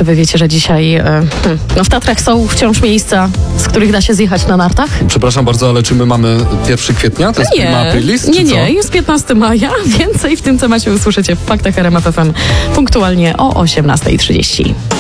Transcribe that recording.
czy wy wiecie, że dzisiaj w Tatrach są wciąż miejsca, z których da się zjechać na nartach? Przepraszam bardzo, ale czy my mamy 1 kwietnia? To jest prima aprilis? Nie, jest 15 maja. Więcej w tym temacie usłyszycie w Faktach RMF FM punktualnie o 18:30.